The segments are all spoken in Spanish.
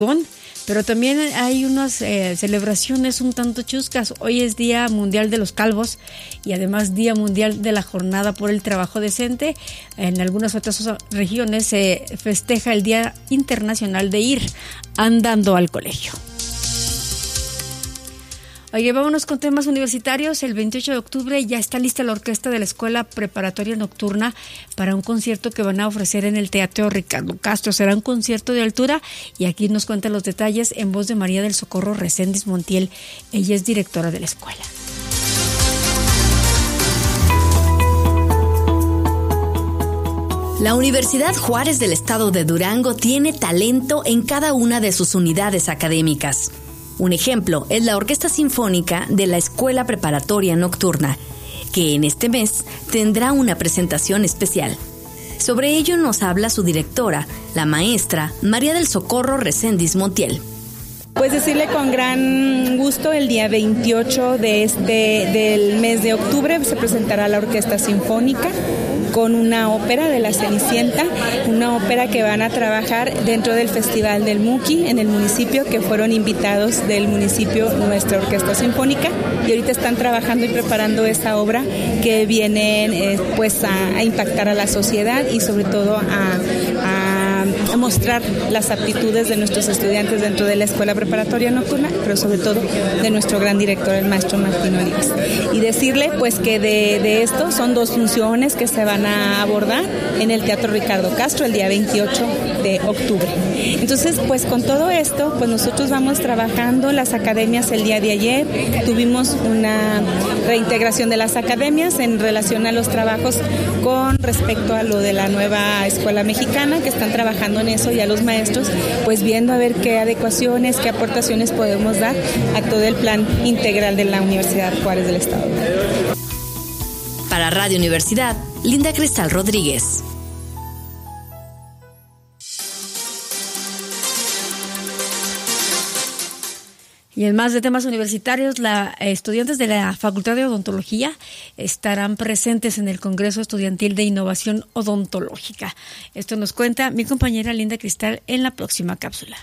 Pero también hay unas celebraciones un tanto chuscas. Hoy es Día Mundial de los Calvos y además Día Mundial de la Jornada por el Trabajo Decente. En algunas otras regiones se festeja el Día Internacional de ir andando al colegio. Oye, vámonos con temas universitarios. El 28 de octubre ya está lista la orquesta de la Escuela Preparatoria Nocturna para un concierto que van a ofrecer en el Teatro Ricardo Castro. Será un concierto de altura y aquí nos cuenta los detalles en voz de María del Socorro Reséndiz Montiel. Ella es directora de la escuela. La Universidad Juárez del Estado de Durango tiene talento en cada una de sus unidades académicas. Un ejemplo es la Orquesta Sinfónica de la Escuela Preparatoria Nocturna, que en este mes tendrá una presentación especial. Sobre ello nos habla su directora, la maestra María del Socorro Reséndiz Montiel. Pues decirle con gran gusto, el día 28 del mes de octubre se presentará la Orquesta Sinfónica con una ópera de La Cenicienta, una ópera que van a trabajar dentro del Festival del Muqui en el municipio, que fueron invitados del municipio nuestra Orquesta Sinfónica, y ahorita están trabajando y preparando esta obra que vienen pues a impactar a la sociedad y sobre todo a mostrar las aptitudes de nuestros estudiantes dentro de la Escuela Preparatoria Nocturna, pero sobre todo de nuestro gran director, el maestro Martín Olivas. Y decirle pues que de esto son 2 funciones que se van a abordar en el Teatro Ricardo Castro el día 28 de octubre. Entonces, pues con todo esto, pues nosotros vamos trabajando las academias el día de ayer. Tuvimos una reintegración de las academias en relación a los trabajos con respecto a lo de la nueva escuela mexicana, que están trabajando en eso, y a los maestros, pues viendo a ver qué adecuaciones, qué aportaciones podemos dar a todo el plan integral de la Universidad Juárez del Estado. Para Radio Universidad, Linda Cristal Rodríguez. Y en más de temas universitarios, estudiantes de la Facultad de Odontología estarán presentes en el Congreso Estudiantil de Innovación Odontológica. Esto nos cuenta mi compañera Linda Cristal en la próxima cápsula.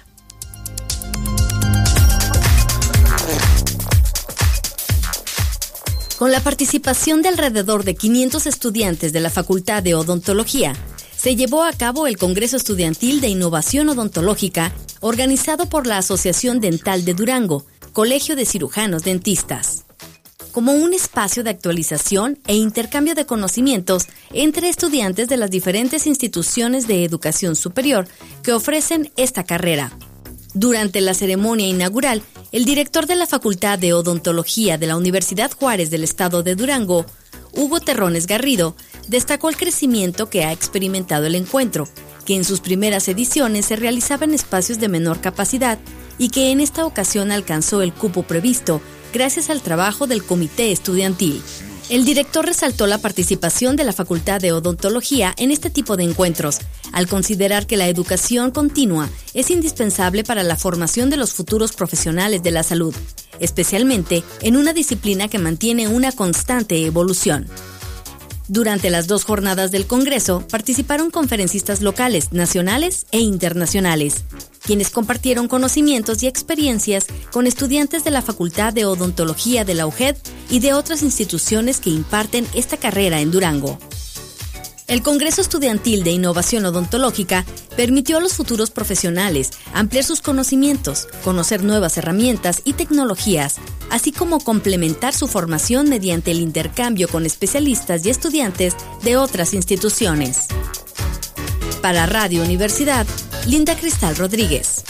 Con la participación de alrededor de 500 estudiantes de la Facultad de Odontología, se llevó a cabo el Congreso Estudiantil de Innovación Odontológica, organizado por la Asociación Dental de Durango, Colegio de Cirujanos Dentistas, como un espacio de actualización e intercambio de conocimientos entre estudiantes de las diferentes instituciones de educación superior que ofrecen esta carrera. Durante la ceremonia inaugural, el director de la Facultad de Odontología de la Universidad Juárez del Estado de Durango, Hugo Terrones Garrido, destacó el crecimiento que ha experimentado el encuentro, que en sus primeras ediciones se realizaba en espacios de menor capacidad y que en esta ocasión alcanzó el cupo previsto gracias al trabajo del comité estudiantil. El director resaltó la participación de la Facultad de Odontología en este tipo de encuentros, al considerar que la educación continua es indispensable para la formación de los futuros profesionales de la salud, especialmente en una disciplina que mantiene una constante evolución. Durante las 2 jornadas del Congreso participaron conferencistas locales, nacionales e internacionales, quienes compartieron conocimientos y experiencias con estudiantes de la Facultad de Odontología de la UJED y de otras instituciones que imparten esta carrera en Durango. El Congreso Estudiantil de Innovación Odontológica permitió a los futuros profesionales ampliar sus conocimientos, conocer nuevas herramientas y tecnologías, así como complementar su formación mediante el intercambio con especialistas y estudiantes de otras instituciones. Para Radio Universidad, Linda Cristal Rodríguez.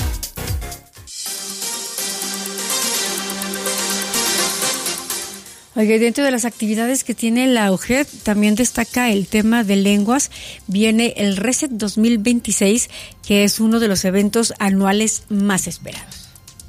Oye, dentro de las actividades que tiene la UJED, también destaca el tema de lenguas. Viene el RESET 2026, que es uno de los eventos anuales más esperados.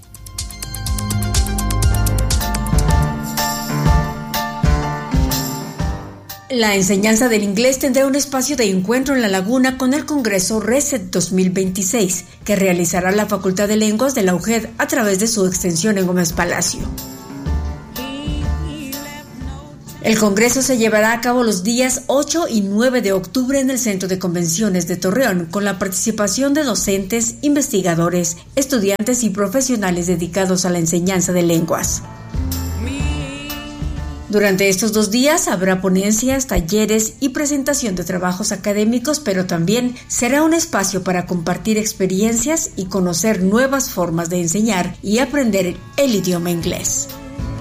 La enseñanza del inglés tendrá un espacio de encuentro en La Laguna con el Congreso RESET 2026, que realizará la Facultad de Lenguas de la UJED a través de su extensión en Gómez Palacio. El Congreso se llevará a cabo los días 8 y 9 de octubre en el Centro de Convenciones de Torreón, con la participación de docentes, investigadores, estudiantes y profesionales dedicados a la enseñanza de lenguas. Durante estos 2 días habrá ponencias, talleres y presentación de trabajos académicos, pero también será un espacio para compartir experiencias y conocer nuevas formas de enseñar y aprender el idioma inglés.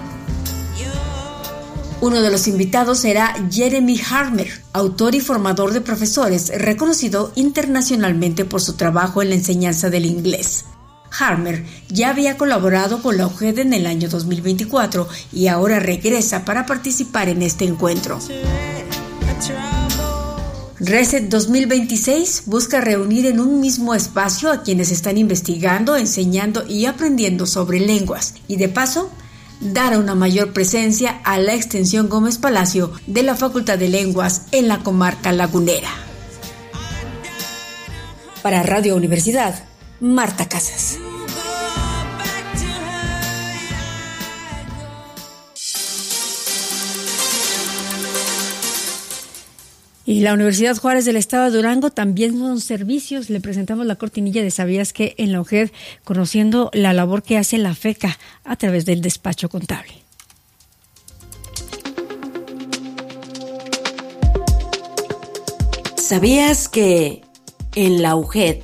Uno de los invitados será Jeremy Harmer, autor y formador de profesores, reconocido internacionalmente por su trabajo en la enseñanza del inglés. Harmer ya había colaborado con la UGED en el año 2024 y ahora regresa para participar en este encuentro. Reset 2026 busca reunir en un mismo espacio a quienes están investigando, enseñando y aprendiendo sobre lenguas y, de paso, dar una mayor presencia a la extensión Gómez Palacio de la Facultad de Lenguas en la comarca lagunera. Para Radio Universidad, Marta Casas. Y la Universidad Juárez del Estado de Durango también son servicios. Le presentamos la cortinilla de ¿Sabías qué? En la UGED, conociendo la labor que hace la FECA a través del despacho contable. ¿Sabías que en la UGED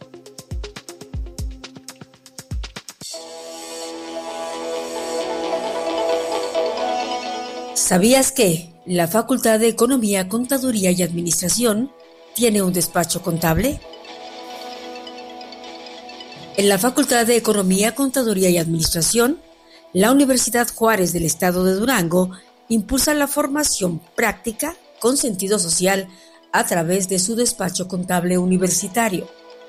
¿Sabías que la Facultad de Economía, Contaduría y Administración tiene un despacho contable? En la Facultad de Economía, Contaduría y Administración, la Universidad Juárez del Estado de Durango impulsa la formación práctica con sentido social a través de su despacho contable universitario.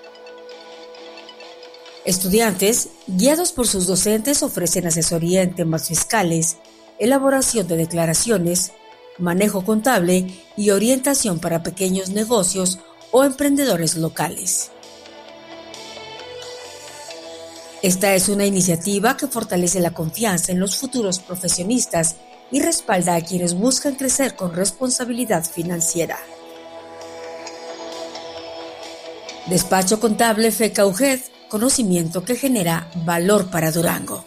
Estudiantes, guiados por sus docentes, ofrecen asesoría en temas fiscales, elaboración de declaraciones, manejo contable y orientación para pequeños negocios o emprendedores locales. Esta es una iniciativa que fortalece la confianza en los futuros profesionistas y respalda a quienes buscan crecer con responsabilidad financiera. Despacho Contable FECA UGED, conocimiento que genera valor para Durango.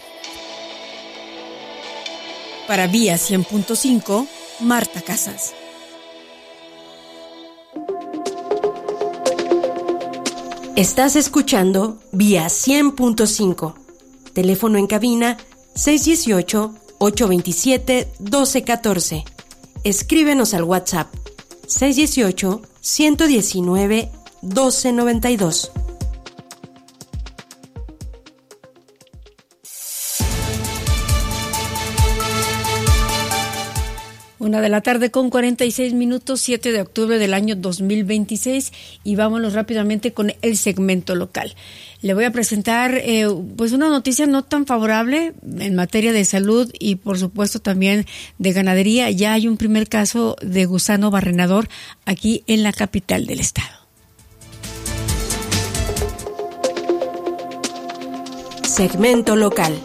Para Vía 100.5, Marta Casas. Estás escuchando Vía 100.5. Teléfono en cabina 618-827-1214. Escríbenos al WhatsApp 618-119-1292. Una de la tarde con 46 minutos, 7 de octubre del año 2026, y vámonos rápidamente con el segmento local. Le voy a presentar pues una noticia no tan favorable en materia de salud y por supuesto también de ganadería. Ya hay un primer caso de gusano barrenador aquí en la capital del estado. Segmento local.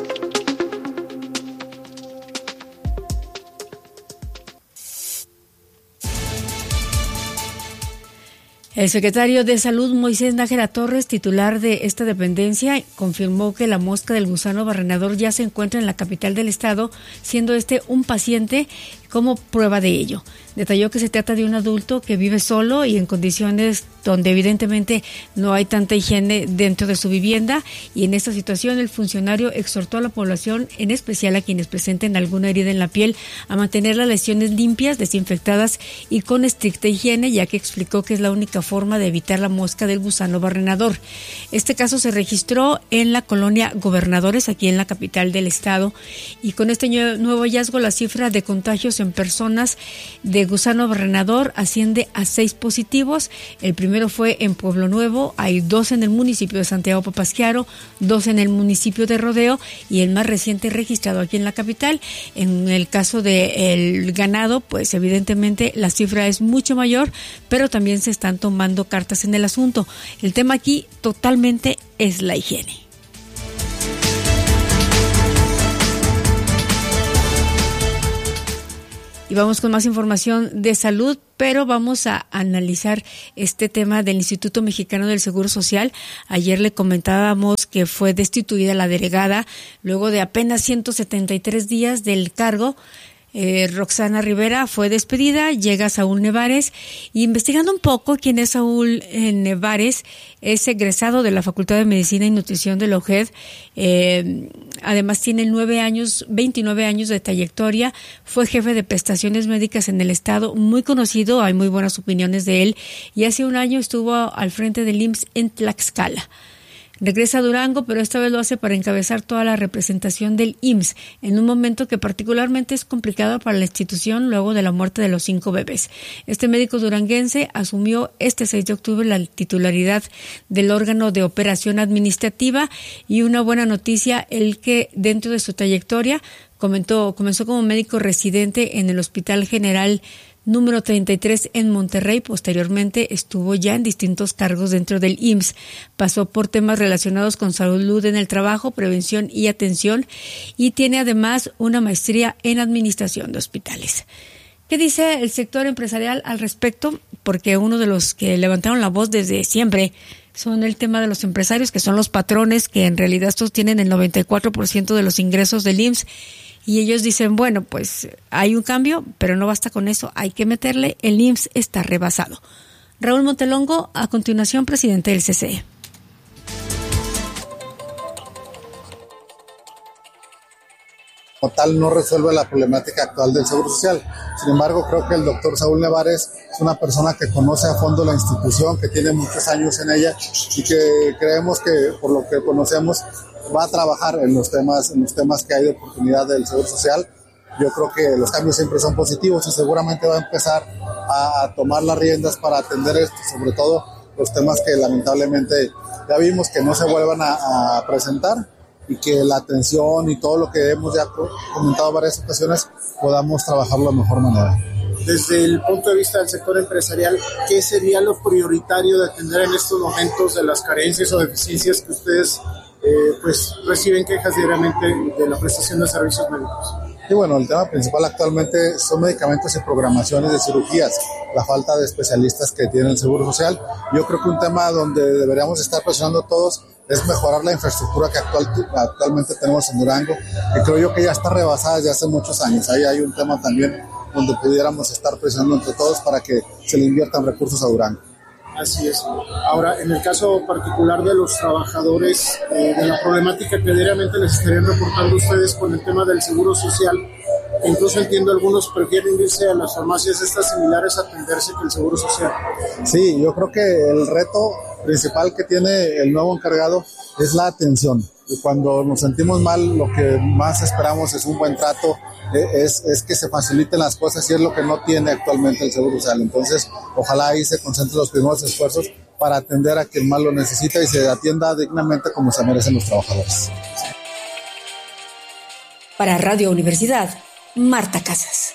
El secretario de Salud, Moisés Nájera Torres, titular de esta dependencia, confirmó que la mosca del gusano barrenador ya se encuentra en la capital del estado, siendo este un paciente como prueba de ello. Detalló que se trata de un adulto que vive solo y en condiciones donde evidentemente no hay tanta higiene dentro de su vivienda, y en esta situación el funcionario exhortó a la población, en especial a quienes presenten alguna herida en la piel, a mantener las lesiones limpias, desinfectadas y con estricta higiene, ya que explicó que es la única forma de evitar la mosca del gusano barrenador. Este caso se registró en la colonia Gobernadores, aquí en la capital del estado, y con este nuevo hallazgo la cifra de contagios en personas de gusano barrenador asciende a 6 positivos. El primero fue en Pueblo Nuevo, hay 2 en el municipio de Santiago Papasquiaro, 2 en el municipio de Rodeo y el más reciente registrado aquí en la capital. En el caso del ganado, pues evidentemente la cifra es mucho mayor, pero también se están tomando cartas en el asunto. El tema aquí totalmente es la higiene. Y vamos con más información de salud, pero vamos a analizar este tema del Instituto Mexicano del Seguro Social. Ayer le comentábamos que fue destituida la delegada luego de apenas 173 días del cargo. Roxana Rivera fue despedida, llega Saúl Nevares, y investigando un poco quién es Saúl Nevares, es egresado de la Facultad de Medicina y Nutrición de la UGED, además tiene 29 años de trayectoria, fue jefe de prestaciones médicas en el estado, muy conocido, hay muy buenas opiniones de él, y hace un año estuvo al frente del IMSS en Tlaxcala. Regresa a Durango, pero esta vez lo hace para encabezar toda la representación del IMSS, en un momento que particularmente es complicado para la institución luego de la muerte de los 5 bebés. Este médico duranguense asumió este 6 de octubre la titularidad del órgano de operación administrativa, y una buena noticia, el que dentro de su trayectoria comenzó como médico residente en el Hospital General número 33 en Monterrey. Posteriormente estuvo ya en distintos cargos dentro del IMSS. Pasó por temas relacionados con salud en el trabajo, prevención y atención, y tiene además una maestría en administración de hospitales. ¿Qué dice el sector empresarial al respecto? Porque uno de los que levantaron la voz desde siempre son el tema de los empresarios, que son los patrones, que en realidad estos tienen el 94% de los ingresos del IMSS. Y ellos dicen, bueno, pues hay un cambio, pero no basta con eso, hay que meterle, el IMSS está rebasado. Raúl Montelongo, a continuación, presidente del CCE. Como tal, no resuelve la problemática actual del Seguro Social. Sin embargo, creo que el doctor Saúl Nevares es una persona que conoce a fondo la institución, que tiene muchos años en ella, y que creemos que, por lo que conocemos, va a trabajar en los temas que hay de oportunidad del Seguro Social. Yo creo que los cambios siempre son positivos, y seguramente va a empezar a tomar las riendas para atender esto, sobre todo los temas que lamentablemente ya vimos que no se vuelvan a presentar, y que la atención y todo lo que hemos ya comentado en varias ocasiones podamos trabajarlo de mejor manera. Desde el punto de vista del sector empresarial, ¿qué sería lo prioritario de atender en estos momentos de las carencias o deficiencias que ustedes pues reciben quejas diariamente de la prestación de servicios médicos? Y bueno, el tema principal actualmente son medicamentos y programaciones de cirugías, la falta de especialistas que tiene el Seguro Social. Yo creo que un tema donde deberíamos estar presionando todos es mejorar la infraestructura que actualmente tenemos en Durango, que creo yo que ya está rebasada desde hace muchos años. Ahí hay un tema también donde pudiéramos estar presionando entre todos para que se le inviertan recursos a Durango. Así es. Ahora, en el caso particular de los trabajadores, de la problemática que diariamente les estarían reportando ustedes con el tema del Seguro Social, incluso entiendo algunos prefieren irse a las farmacias estas similares a atenderse que el Seguro Social. Sí, yo creo que el reto principal que tiene el nuevo encargado es la atención. Y cuando nos sentimos mal, lo que más esperamos es un buen trato, es que se faciliten las cosas, y es lo que no tiene actualmente el Seguro Social. Entonces, ojalá ahí se concentren los primeros esfuerzos para atender a quien más lo necesita y se atienda dignamente como se merecen los trabajadores. Para Radio Universidad, Marta Casas.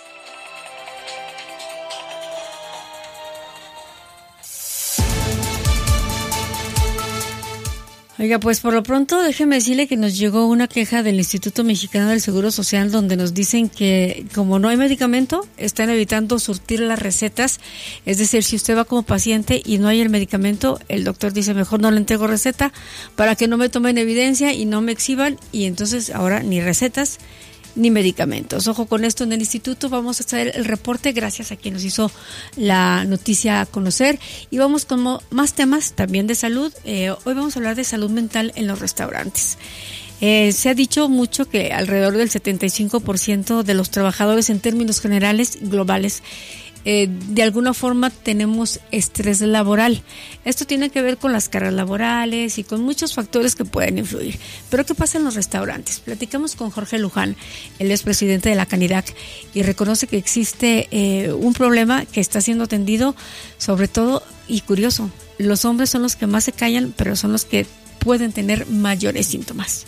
Oiga, pues por lo pronto déjeme decirle que nos llegó una queja del Instituto Mexicano del Seguro Social, donde nos dicen que como no hay medicamento, están evitando surtir las recetas. Es decir, si usted va como paciente y no hay el medicamento, el doctor dice, mejor no le entrego receta para que no me tomen evidencia y no me exhiban, y entonces ahora ni recetas ni medicamentos. Ojo con esto en el instituto. Vamos a hacer el reporte gracias a quien nos hizo la noticia a conocer, y vamos con más temas también de salud. Hoy vamos a hablar de salud mental en los restaurantes. Se ha dicho mucho que alrededor del 75% de los trabajadores en términos generales globales de alguna forma tenemos estrés laboral. Esto tiene que ver con las cargas laborales y con muchos factores que pueden influir. Pero ¿qué pasa en los restaurantes? Platicamos con Jorge Luján, él es presidente de la Canirac, y reconoce que existe un problema que está siendo atendido, sobre todo, y curioso, los hombres son los que más se callan, pero son los que pueden tener mayores síntomas.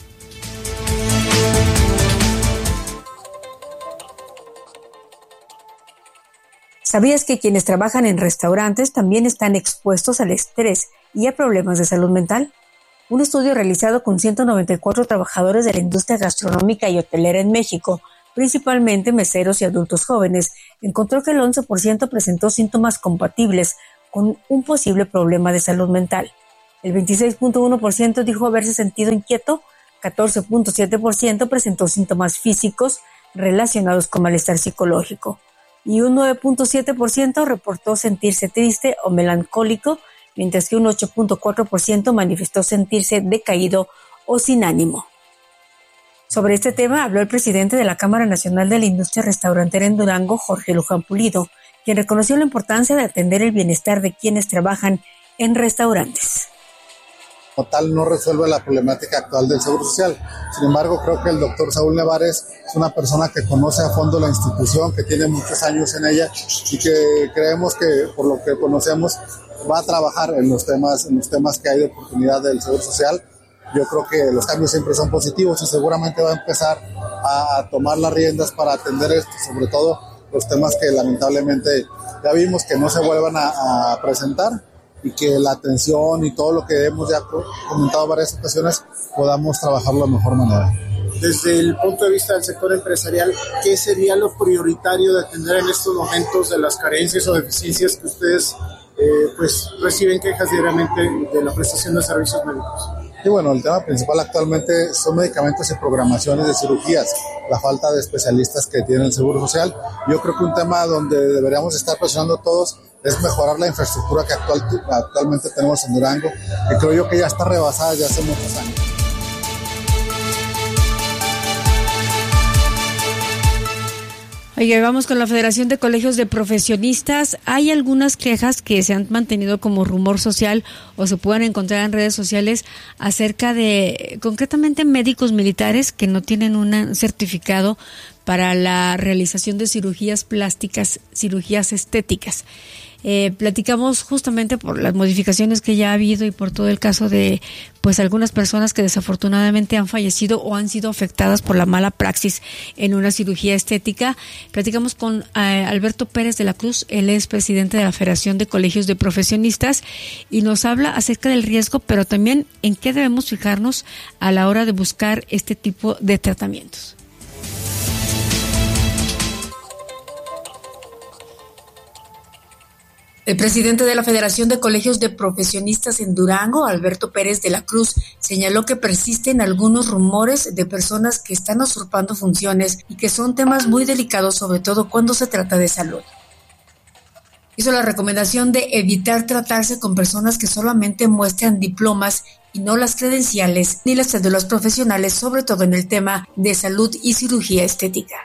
¿Sabías que quienes trabajan en restaurantes también están expuestos al estrés y a problemas de salud mental? Un estudio realizado con 194 trabajadores de la industria gastronómica y hotelera en México principalmente meseros y adultos jóvenes, encontró que el 11% presentó síntomas compatibles con un posible problema de salud mental. El 26.1% dijo haberse sentido inquieto, 14.7% presentó síntomas físicos relacionados con malestar psicológico y un 9.7% reportó sentirse triste o melancólico, mientras que un 8.4% manifestó sentirse decaído o sin ánimo. Sobre este tema habló el presidente de la Cámara Nacional de la Industria Restaurantera en Durango, Jorge Luján Pulido, quien reconoció la importancia de atender el bienestar de quienes trabajan en restaurantes. Como tal, no resuelve la problemática actual del Seguro Social. Sin embargo, creo que el doctor Saúl Nevares es una persona que conoce a fondo la institución, que tiene muchos años en ella y que creemos que, por lo que conocemos, va a trabajar en los temas que hay de oportunidad del Seguro Social. Yo creo que los cambios siempre son positivos y seguramente va a empezar a tomar las riendas para atender esto, sobre todo los temas que lamentablemente ya vimos que no se vuelvan a presentar y que la atención y todo lo que hemos ya comentado en varias ocasiones podamos trabajarlo de mejor manera. Desde el punto de vista del sector empresarial, ¿qué sería lo prioritario de atender en estos momentos de las carencias o deficiencias que ustedes reciben quejas diariamente de la prestación de servicios médicos? Y bueno, el tema principal actualmente son medicamentos y programaciones de cirugías, la falta de especialistas que tiene el Seguro Social. Yo creo que un tema donde deberíamos estar presionando todos es mejorar la infraestructura que actualmente tenemos en Durango, que creo yo que ya está rebasada desde hace muchos años. Oye, vamos con la Federación de Colegios de Profesionistas. Hay algunas quejas que se han mantenido como rumor social o se pueden encontrar en redes sociales acerca de, concretamente, médicos militares que no tienen un certificado para la realización de cirugías plásticas, cirugías estéticas. Platicamos justamente por las modificaciones que ya ha habido y por todo el caso de pues algunas personas que desafortunadamente han fallecido o han sido afectadas por la mala praxis en una cirugía estética. Platicamos con Alberto Pérez de la Cruz, él es presidente de la Federación de Colegios de Profesionistas y nos habla acerca del riesgo, pero también en qué debemos fijarnos a la hora de buscar este tipo de tratamientos. El presidente de la Federación de Colegios de Profesionistas en Durango, Alberto Pérez de la Cruz, señaló que persisten algunos rumores de personas que están usurpando funciones y que son temas muy delicados, sobre todo cuando se trata de salud. Hizo la recomendación de evitar tratarse con personas que solamente muestran diplomas y no las credenciales ni las cédulas profesionales, sobre todo en el tema de salud y cirugía estética.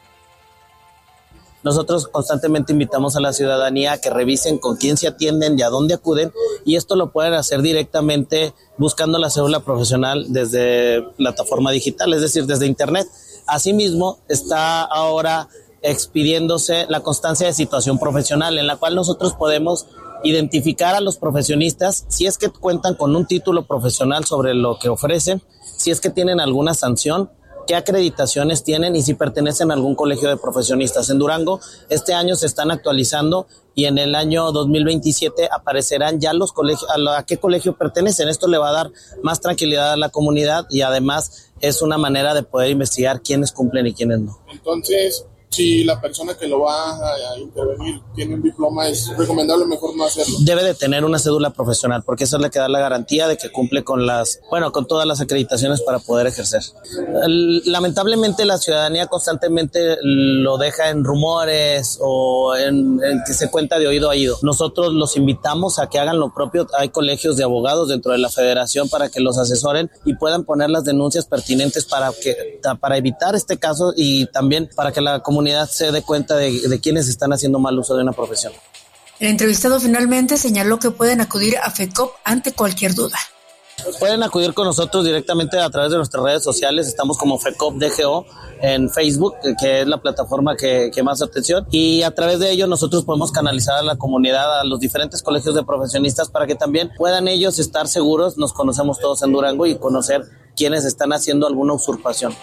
Nosotros constantemente invitamos a la ciudadanía a que revisen con quién se atienden y a dónde acuden, y esto lo pueden hacer directamente buscando la cédula profesional desde plataforma digital, es decir, desde internet. Asimismo, está ahora expidiéndose la constancia de situación profesional, en la cual nosotros podemos identificar a los profesionistas si es que cuentan con un título profesional sobre lo que ofrecen, si es que tienen alguna sanción, qué acreditaciones tienen y si pertenecen a algún colegio de profesionistas. En Durango este año se están actualizando y en el año 2027 aparecerán ya los colegios, a qué colegio pertenecen. Esto le va a dar más tranquilidad a la comunidad y además es una manera de poder investigar quiénes cumplen y quiénes no. Entonces, si la persona que lo va a intervenir tiene un diploma, es recomendable mejor no hacerlo. Debe de tener una cédula profesional, porque eso le da la garantía de que cumple con con todas las acreditaciones para poder ejercer. Lamentablemente la ciudadanía constantemente lo deja en rumores o en que se cuenta de oído a oído. Nosotros los invitamos a que hagan lo propio. Hay colegios de abogados dentro de la federación para que los asesoren y puedan poner las denuncias pertinentes para evitar este caso y también para que la comunidad se dé cuenta de quienes están haciendo mal uso de una profesión. El entrevistado finalmente señaló que pueden acudir a FECOP ante cualquier duda. Pueden acudir con nosotros directamente a través de nuestras redes sociales. Estamos como FECOP DGO en Facebook, que es la plataforma que más atención, y a través de ello nosotros podemos canalizar a la comunidad, a los diferentes colegios de profesionistas para que también puedan ellos estar seguros. Nos conocemos todos en Durango y conocer quienes están haciendo alguna usurpación.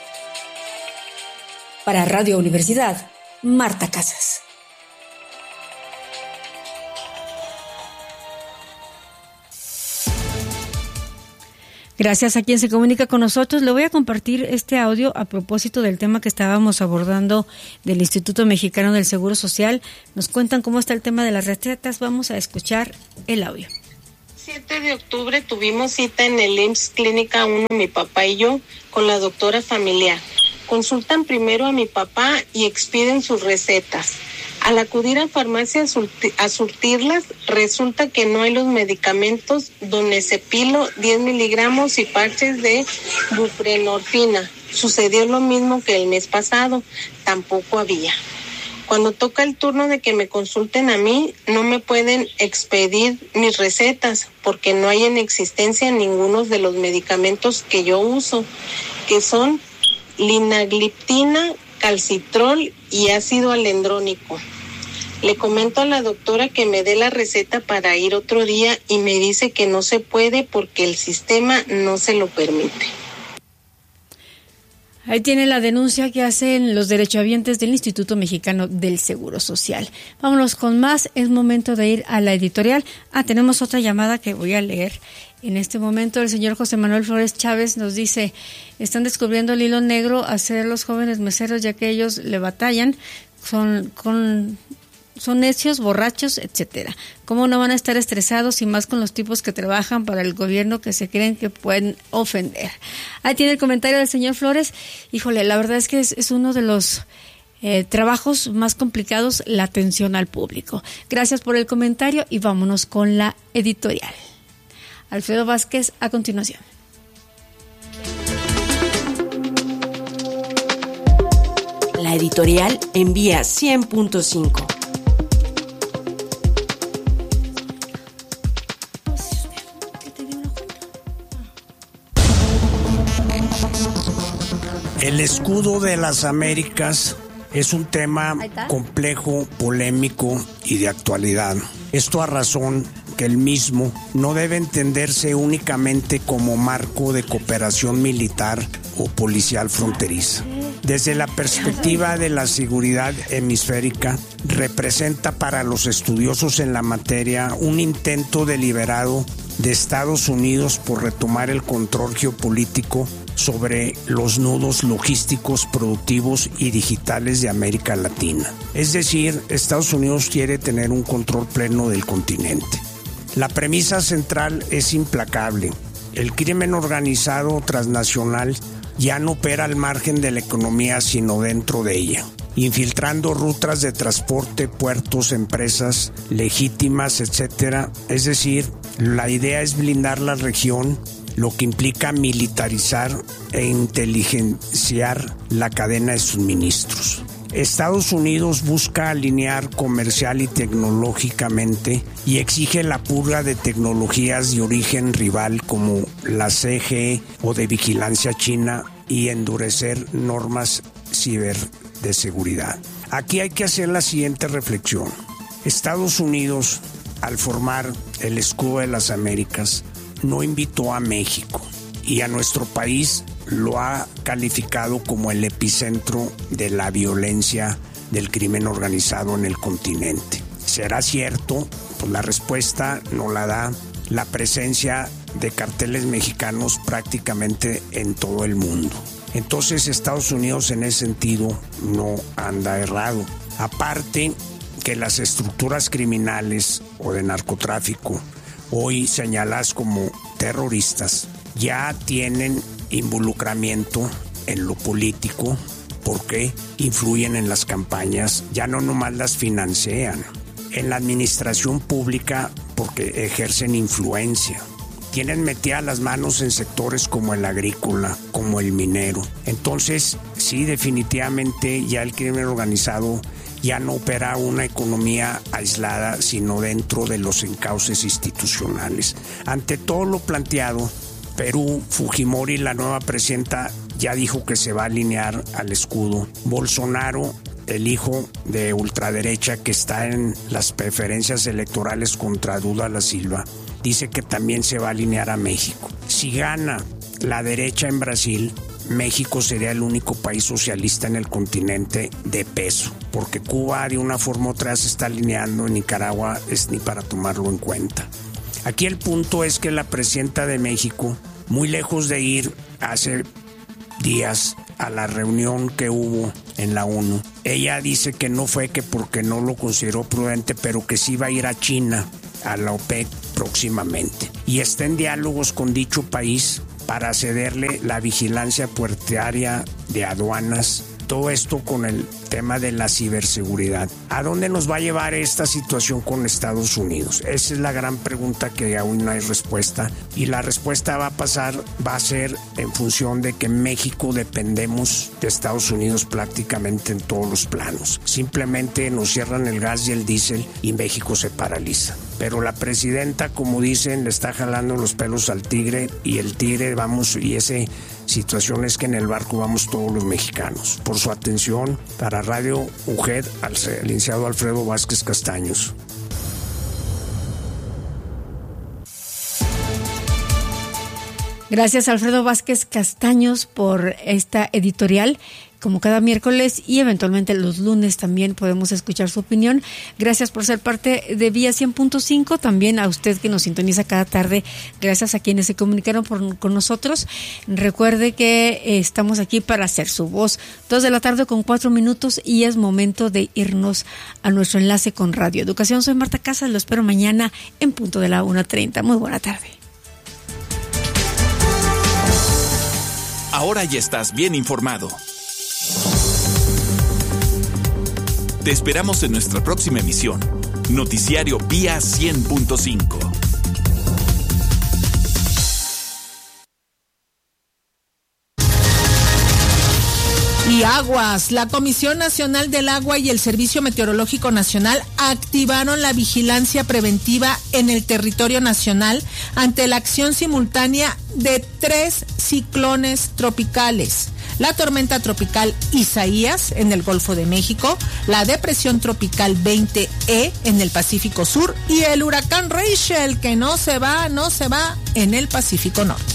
Para Radio Universidad, Marta Casas. Gracias a quien se comunica con nosotros. Le voy a compartir este audio a propósito del tema que estábamos abordando del Instituto Mexicano del Seguro Social. Nos cuentan cómo está el tema de las recetas. Vamos a escuchar el audio. 7 de octubre tuvimos cita en el IMSS Clínica 1, mi papá y yo, con la doctora familiar. Consultan primero a mi papá y expiden sus recetas. Al acudir a farmacia a surtirlas, resulta que no hay los medicamentos Donepezilo 10 miligramos y parches de buprenorfina. Sucedió lo mismo que el mes pasado, tampoco había. Cuando toca el turno de que me consulten a mí, no me pueden expedir mis recetas porque no hay en existencia ninguno de los medicamentos que yo uso, que son linagliptina, calcitrol y ácido alendrónico. Le comento a la doctora que me dé la receta para ir otro día y me dice que no se puede porque el sistema no se lo permite. Ahí tiene la denuncia que hacen los derechohabientes del Instituto Mexicano del Seguro Social. Vámonos con más, es momento de ir a la editorial. Tenemos otra llamada que voy a leer. En este momento el señor José Manuel Flores Chávez nos dice, están descubriendo el hilo negro a ser los jóvenes meseros ya que ellos le batallan, son necios, borrachos, etcétera. ¿Cómo no van a estar estresados y más con los tipos que trabajan para el gobierno que se creen que pueden ofender? Ahí tiene el comentario del señor Flores. Híjole, la verdad es que es uno de los trabajos más complicados, la atención al público. Gracias por el comentario y vámonos con la editorial. Alfredo Vázquez, a continuación. La editorial envía 100.5. El escudo de las Américas es un tema complejo, polémico y de actualidad. Esto a razón que el mismo no debe entenderse únicamente como marco de cooperación militar o policial fronteriza. Desde la perspectiva de la seguridad hemisférica, representa para los estudiosos en la materia un intento deliberado de Estados Unidos por retomar el control geopolítico sobre los nudos logísticos, productivos y digitales de América Latina. Es decir, Estados Unidos quiere tener un control pleno del continente. La premisa central es implacable. El crimen organizado transnacional ya no opera al margen de la economía, sino dentro de ella, infiltrando rutas de transporte, puertos, empresas legítimas, etc. Es decir, la idea es blindar la región, lo que implica militarizar e inteligenciar la cadena de suministros. Estados Unidos busca alinear comercial y tecnológicamente y exige la purga de tecnologías de origen rival como la CGE o de vigilancia china y endurecer normas de seguridad. Aquí hay que hacer la siguiente reflexión. Estados Unidos, al formar el escudo de las Américas, no invitó a México y a nuestro país lo ha calificado como el epicentro de la violencia del crimen organizado en el continente. ¿Será cierto? Pues la respuesta nos la da la presencia de carteles mexicanos prácticamente en todo el mundo. Entonces Estados Unidos en ese sentido no anda errado. Aparte que las estructuras criminales o de narcotráfico, hoy señaladas como terroristas, ya tienen involucramiento en lo político porque influyen en las campañas, ya no nomás las financian, en la administración pública porque ejercen influencia. Tienen metidas las manos en sectores como el agrícola, como el minero. Entonces, sí, definitivamente ya el crimen organizado ya no opera una economía aislada, sino dentro de los encauces institucionales. Ante todo lo planteado, Perú, Fujimori, la nueva presidenta, ya dijo que se va a alinear al escudo. Bolsonaro, el hijo de ultraderecha que está en las preferencias electorales contra Lula da Silva, dice que también se va a alinear a México. Si gana la derecha en Brasil, México sería el único país socialista en el continente de peso, porque Cuba de una forma u otra se está alineando, en Nicaragua es ni para tomarlo en cuenta. Aquí el punto es que la presidenta de México muy lejos de ir hace días a la reunión que hubo en la ONU. Ella dice que no fue que porque no lo consideró prudente, pero que sí va a ir a China, a la OPEC próximamente. Y está en diálogos con dicho país para cederle la vigilancia puertuaria de aduanas. Todo esto con el tema de la ciberseguridad. ¿A dónde nos va a llevar esta situación con Estados Unidos? Esa es la gran pregunta que aún no hay respuesta. Y la respuesta va a ser en función de que México dependemos de Estados Unidos prácticamente en todos los planos. Simplemente nos cierran el gas y el diésel y México se paraliza. Pero la presidenta, como dicen, le está jalando los pelos al tigre, y el tigre y ese situación es que en el barco vamos todos los mexicanos. Por su atención, para Radio UGED, al licenciado Alfredo Vázquez Castaños. Gracias, Alfredo Vázquez Castaños, por esta editorial. Como cada miércoles y eventualmente los lunes también podemos escuchar su opinión. Gracias por ser parte de Vía 100.5. También a usted que nos sintoniza cada tarde. Gracias a quienes se comunicaron con nosotros. Recuerde que estamos aquí para hacer su voz. 2:04 p.m. y es momento de irnos a nuestro enlace con Radio Educación. Soy Marta Casas. Lo espero mañana en punto de la 1:30. Muy buena tarde. Ahora ya estás bien informado. Te esperamos en nuestra próxima emisión. Noticiario Vía 100.5. Y aguas, la Comisión Nacional del Agua y el Servicio Meteorológico Nacional activaron la vigilancia preventiva en el territorio nacional ante la acción simultánea de 3 ciclones tropicales. La tormenta tropical Isaías en el Golfo de México, la depresión tropical 20E en el Pacífico Sur y el huracán Rachel, que no se va en el Pacífico Norte.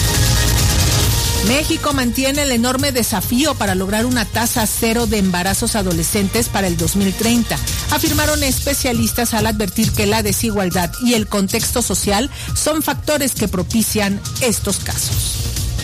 México mantiene el enorme desafío para lograr una tasa cero de embarazos adolescentes para el 2030, afirmaron especialistas al advertir que la desigualdad y el contexto social son factores que propician estos casos.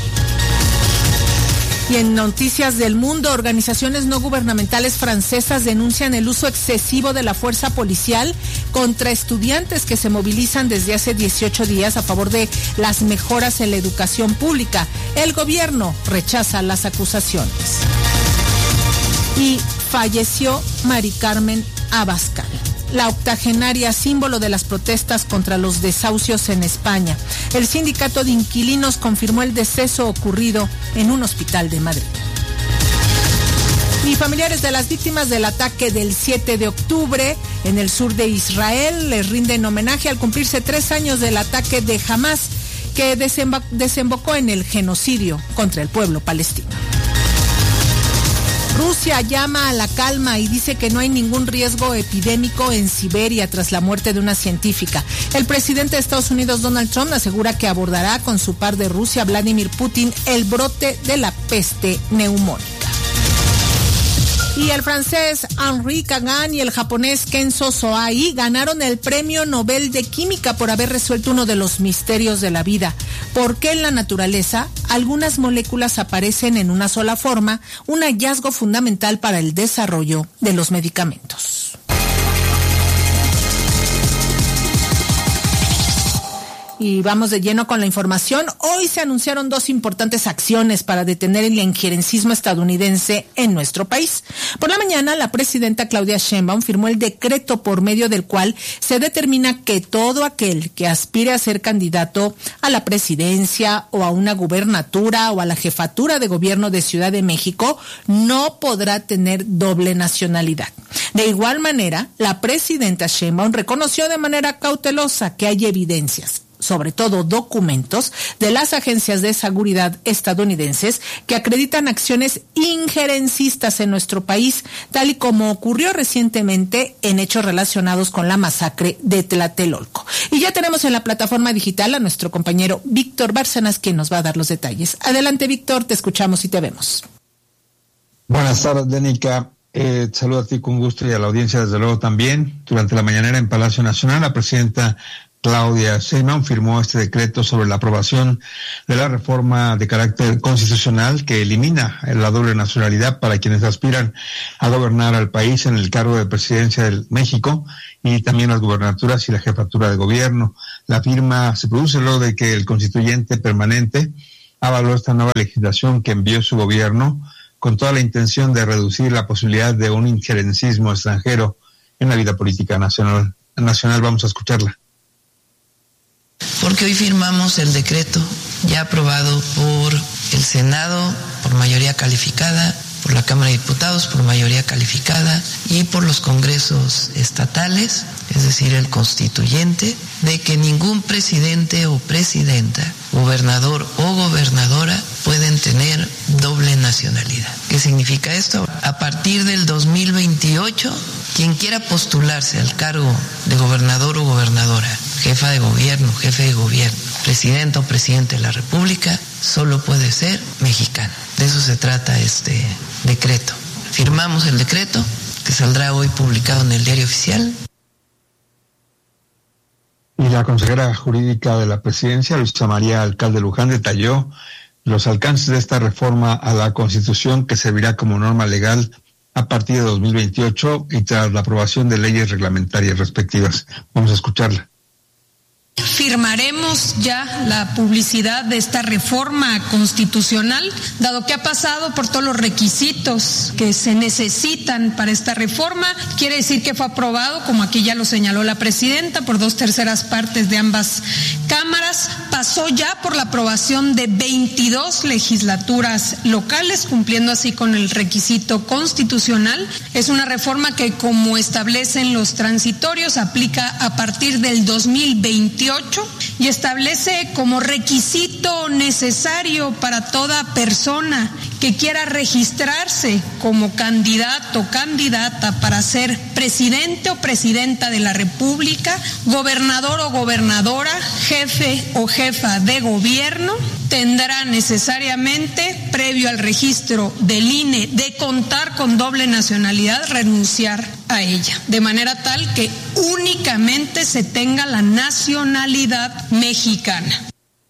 Y en noticias del mundo, organizaciones no gubernamentales francesas denuncian el uso excesivo de la fuerza policial contra estudiantes que se movilizan desde hace 18 días a favor de las mejoras en la educación pública. El gobierno rechaza las acusaciones. Y falleció Mari Carmen Abascal, la octogenaria símbolo de las protestas contra los desahucios en España. El sindicato de inquilinos confirmó el deceso ocurrido en un hospital de Madrid. Y familiares de las víctimas del ataque del 7 de octubre en el sur de Israel les rinden homenaje al cumplirse 3 años del ataque de Hamás, que desembocó en el genocidio contra el pueblo palestino. Rusia llama a la calma y dice que no hay ningún riesgo epidémico en Siberia tras la muerte de una científica. El presidente de Estados Unidos, Donald Trump, asegura que abordará con su par de Rusia, Vladimir Putin, el brote de la peste neumónica. Y el francés Henri Kagan y el japonés Kenzo Soai ganaron el Premio Nobel de Química por haber resuelto uno de los misterios de la vida. ¿Por qué en la naturaleza algunas moléculas aparecen en una sola forma? Un hallazgo fundamental para el desarrollo de los medicamentos. Y vamos de lleno con la información. Hoy se anunciaron 2 importantes acciones para detener el injerencismo estadounidense en nuestro país. Por la mañana, la presidenta Claudia Sheinbaum firmó el decreto por medio del cual se determina que todo aquel que aspire a ser candidato a la presidencia o a una gubernatura o a la jefatura de gobierno de Ciudad de México no podrá tener doble nacionalidad. De igual manera, la presidenta Sheinbaum reconoció de manera cautelosa que hay evidencias, sobre todo documentos, de las agencias de seguridad estadounidenses que acreditan acciones injerencistas en nuestro país, tal y como ocurrió recientemente en hechos relacionados con la masacre de Tlatelolco. Y ya tenemos en la plataforma digital a nuestro compañero Víctor Bárcenas, quien nos va a dar los detalles. Adelante, Víctor, te escuchamos y te vemos. Buenas tardes, Dénica. Saludo a ti con gusto y a la audiencia, desde luego, también. Durante la mañanera en Palacio Nacional, la presidenta Claudia Sheinbaum firmó este decreto sobre la aprobación de la reforma de carácter constitucional que elimina la doble nacionalidad para quienes aspiran a gobernar al país en el cargo de presidencia de México y también las gubernaturas y la jefatura de gobierno. La firma se produce luego de que el constituyente permanente avaló esta nueva legislación que envió su gobierno con toda la intención de reducir la posibilidad de un injerencismo extranjero en la vida política nacional. Vamos a escucharla. Porque hoy firmamos el decreto ya aprobado por el Senado por mayoría calificada, por la Cámara de Diputados por mayoría calificada y por los congresos estatales, es decir, el constituyente, de que ningún presidente o presidenta, gobernador o gobernadora pueden tener doble nacionalidad. ¿Qué significa esto? A partir del 2028, quien quiera postularse al cargo de gobernador o gobernadora, jefa de gobierno, jefe de gobierno, presidente o presidente de la República, solo puede ser mexicano. De eso se trata este decreto. Firmamos el decreto, que saldrá hoy publicado en el Diario Oficial. Y la consejera jurídica de la presidencia, Luisa María Alcalde Luján, detalló los alcances de esta reforma a la Constitución que servirá como norma legal a partir de 2028 y tras la aprobación de leyes reglamentarias respectivas. Vamos a escucharla. Firmaremos ya la publicidad de esta reforma constitucional, dado que ha pasado por todos los requisitos que se necesitan para esta reforma. Quiere decir que fue aprobado, como aquí ya lo señaló la presidenta, por 2/3 partes de ambas cámaras. Pasó ya por la aprobación de 22 legislaturas locales, cumpliendo así con el requisito constitucional. Es una reforma que, como establecen los transitorios, aplica a partir del 2028 y establece como requisito necesario para toda persona que quiera registrarse como candidato o candidata para ser presidente o presidenta de la República, gobernador o gobernadora, jefe o jefa de gobierno, tendrá necesariamente, previo al registro del INE, de contar con doble nacionalidad, renunciar a ella, de manera tal que únicamente se tenga la nacionalidad mexicana.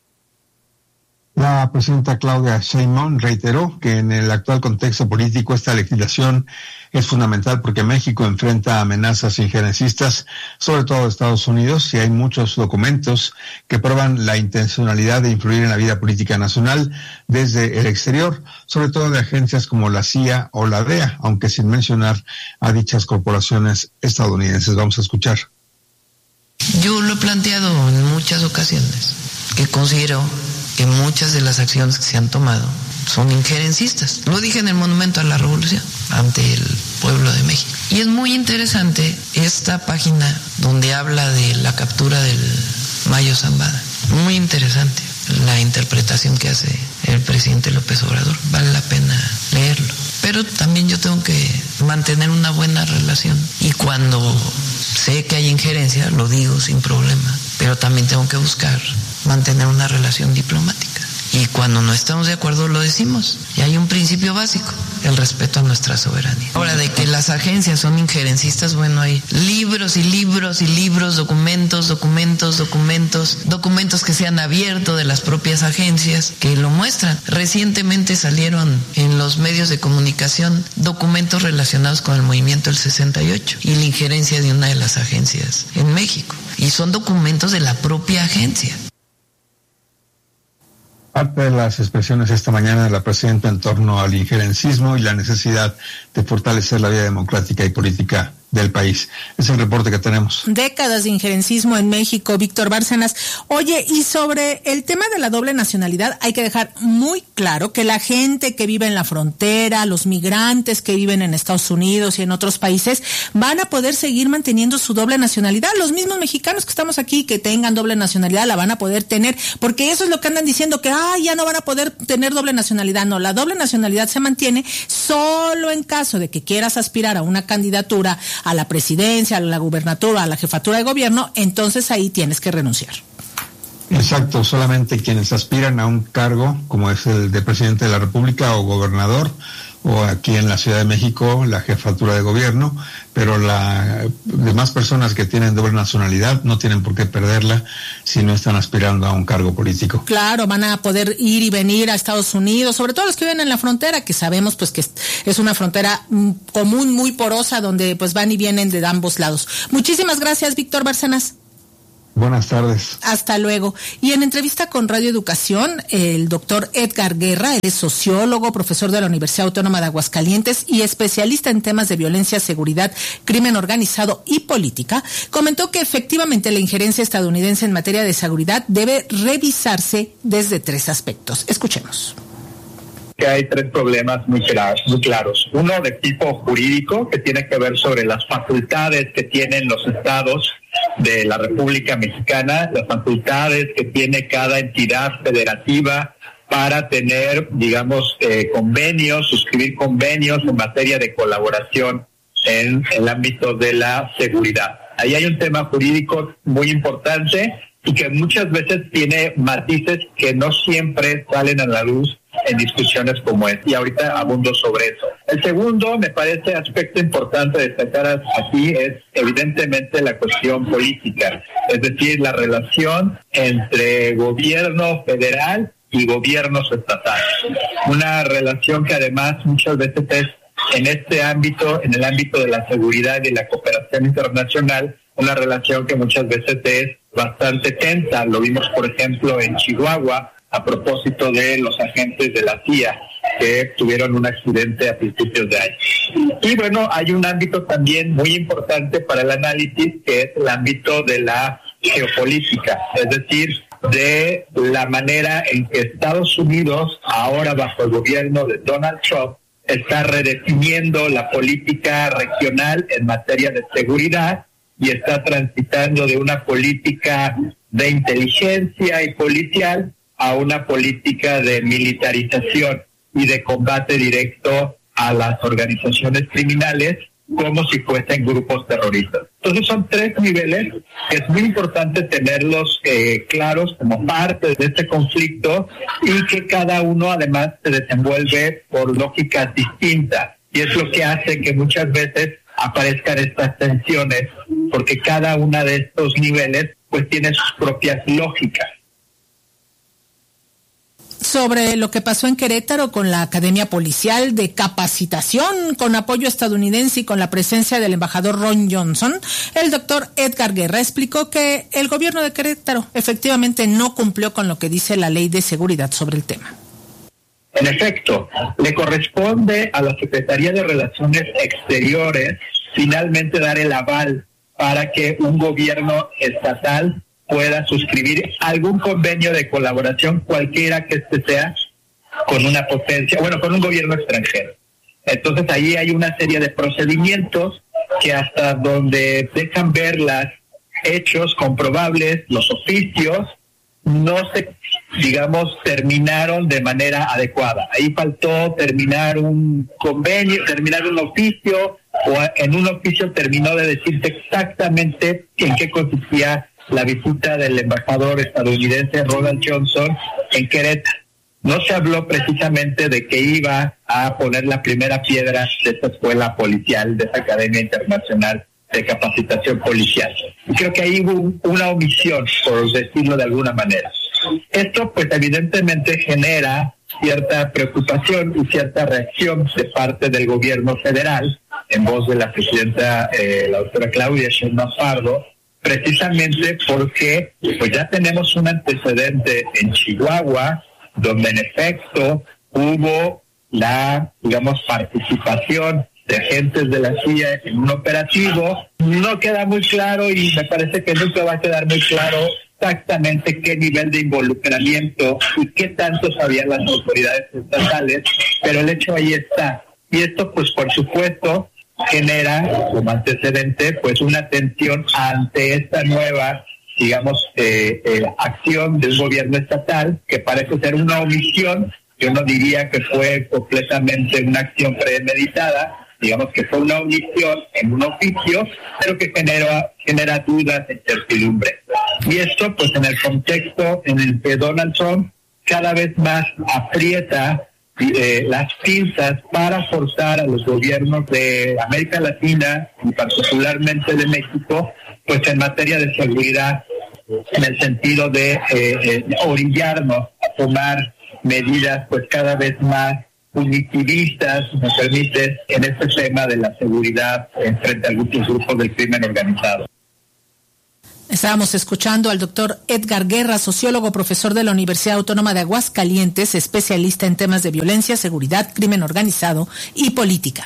La presidenta Claudia Sheinbaum reiteró que en el actual contexto político esta legislación es fundamental porque México enfrenta amenazas injerencistas, sobre todo de Estados Unidos, y hay muchos documentos que prueban la intencionalidad de influir en la vida política nacional desde el exterior, sobre todo de agencias como la CIA o la DEA, aunque sin mencionar a dichas corporaciones estadounidenses. Vamos a escuchar. Yo lo he planteado en muchas ocasiones, que considero que muchas de las acciones que se han tomado son injerencistas. Lo dije en el Monumento a la Revolución, ante el pueblo de México. Y es muy interesante esta página donde habla de la captura del Mayo Zambada. Muy interesante la interpretación que hace el presidente López Obrador. Vale la pena leerlo. Pero también yo tengo que mantener una buena relación. Y cuando sé que hay injerencia, lo digo sin problema. Pero también tengo que buscar mantener una relación diplomática. Y cuando no estamos de acuerdo lo decimos. Y hay un principio básico, el respeto a nuestra soberanía. Ahora, de que las agencias son injerencistas, bueno, hay libros y libros y libros, documentos que se han abierto de las propias agencias que lo muestran. Recientemente salieron en los medios de comunicación documentos relacionados con el movimiento del 68 y la injerencia de una de las agencias en México. Y son documentos de la propia agencia. Parte de las expresiones esta mañana de la presidenta en torno al injerencismo y la necesidad de fortalecer la vida democrática y política del país. Es el reporte que tenemos. Décadas de injerencismo en México, Víctor Bárcenas. Oye, y sobre el tema de la doble nacionalidad, hay que dejar muy claro que la gente que vive en la frontera, los migrantes que viven en Estados Unidos y en otros países, van a poder seguir manteniendo su doble nacionalidad. Los mismos mexicanos que estamos aquí, que tengan doble nacionalidad, la van a poder tener, porque eso es lo que andan diciendo, que ya no van a poder tener doble nacionalidad. No, la doble nacionalidad se mantiene solo en caso de que quieras aspirar a una candidatura a la presidencia, a la gubernatura, a la jefatura de gobierno, entonces ahí tienes que renunciar. Exacto, solamente quienes aspiran a un cargo como es el de presidente de la República o gobernador o aquí en la Ciudad de México la jefatura de gobierno, pero las demás personas que tienen doble nacionalidad no tienen por qué perderla si no están aspirando a un cargo político. Claro, van a poder ir y venir a Estados Unidos, sobre todo los que viven en la frontera, que sabemos pues que es una frontera común, muy porosa, donde pues van y vienen de ambos lados. Muchísimas gracias, Víctor Bárcenas. Buenas tardes. Hasta luego. Y en entrevista con Radio Educación, el doctor Edgar Guerra, él es sociólogo, profesor de la Universidad Autónoma de Aguascalientes y especialista en temas de violencia, seguridad, crimen organizado y política, comentó que efectivamente la injerencia estadounidense en materia de seguridad debe revisarse desde 3 aspectos. Escuchemos. Que hay 3 problemas muy claros. Uno de tipo jurídico, que tiene que ver sobre las facultades que tienen los estados de la República Mexicana, las facultades que tiene cada entidad federativa para tener, digamos, convenios, suscribir convenios en materia de colaboración en el ámbito de la seguridad. Ahí hay un tema jurídico muy importante y que muchas veces tiene matices que no siempre salen a la luz en discusiones como esta, y ahorita abundo sobre eso. El segundo, me parece, aspecto importante destacar aquí es evidentemente la cuestión política, es decir, la relación entre gobierno federal y gobiernos estatales. Una relación que además muchas veces es en este ámbito, en el ámbito de la seguridad y la cooperación internacional, una relación que muchas veces es bastante tensa. Lo vimos, por ejemplo, en Chihuahua, a propósito de los agentes de la CIA que tuvieron un accidente a principios de año. Y bueno, hay un ámbito también muy importante para el análisis, que es el ámbito de la geopolítica, es decir, de la manera en que Estados Unidos, ahora bajo el gobierno de Donald Trump, está redefiniendo la política regional en materia de seguridad y está transitando de una política de inteligencia y policial a una política de militarización y de combate directo a las organizaciones criminales como si fuesen grupos terroristas. Entonces son 3 niveles que es muy importante tenerlos claros como parte de este conflicto y que cada uno además se desenvuelve por lógicas distintas. Y es lo que hace que muchas veces aparezcan estas tensiones, porque cada uno de estos niveles pues tiene sus propias lógicas. Sobre lo que pasó en Querétaro con la Academia Policial de Capacitación con apoyo estadounidense y con la presencia del embajador Ron Johnson, el doctor Edgar Guerra explicó que el gobierno de Querétaro efectivamente no cumplió con lo que dice la ley de seguridad sobre el tema. En efecto, le corresponde a la Secretaría de Relaciones Exteriores finalmente dar el aval para que un gobierno estatal pueda suscribir algún convenio de colaboración, cualquiera que este sea, con una potencia, con un gobierno extranjero. Entonces ahí hay una serie de procedimientos que hasta donde dejan ver los hechos comprobables, los oficios, no se, terminaron de manera adecuada. Ahí faltó terminar un convenio, terminar un oficio, o en un oficio terminó de decirte exactamente en qué consistía la visita del embajador estadounidense Ronald Johnson en Querétaro. No se habló precisamente de que iba a poner la primera piedra de esta escuela policial, de esta Academia Internacional de Capacitación Policial. Y creo que ahí hubo una omisión, por decirlo de alguna manera. Esto, pues, evidentemente genera cierta preocupación y cierta reacción de parte del gobierno federal, en voz de la presidenta, la doctora Claudia Sheinbaum Pardo, precisamente porque pues ya tenemos un antecedente en Chihuahua, donde en efecto hubo la, participación de agentes de la CIA en un operativo. No queda muy claro y me parece que nunca va a quedar muy claro exactamente qué nivel de involucramiento y qué tanto sabían las autoridades estatales, pero el hecho ahí está. Y esto, pues, por supuesto, genera como antecedente pues una tensión ante esta nueva acción de un gobierno estatal que parece ser una omisión. Yo no diría que fue completamente una acción premeditada, que fue una omisión en un oficio, pero que genera dudas e incertidumbre. Y esto pues en el contexto en el que Donald Trump cada vez más aprieta las pinzas para forzar a los gobiernos de América Latina y particularmente de México, pues en materia de seguridad, en el sentido de orillarnos a tomar medidas pues cada vez más punitivistas, me permite, en este tema de la seguridad frente a algunos grupos del crimen organizado. Estábamos escuchando al doctor Edgar Guerra, sociólogo, profesor de la Universidad Autónoma de Aguascalientes, especialista en temas de violencia, seguridad, crimen organizado y política.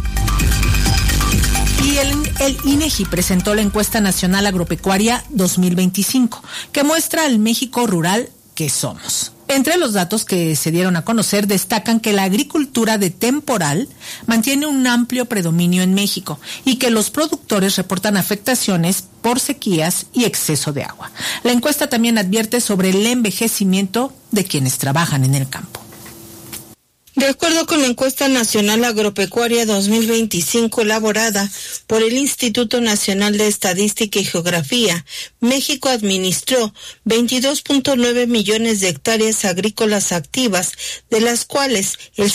Y el INEGI presentó la encuesta nacional agropecuaria 2025, que muestra al México rural que somos. Entre los datos que se dieron a conocer destacan que la agricultura de temporal mantiene un amplio predominio en México y que los productores reportan afectaciones por sequías y exceso de agua. La encuesta también advierte sobre el envejecimiento de quienes trabajan en el campo. De acuerdo con la encuesta nacional agropecuaria 2025 elaborada por el Instituto Nacional de Estadística y Geografía, México administró 22.9 millones de hectáreas agrícolas activas, de las cuales el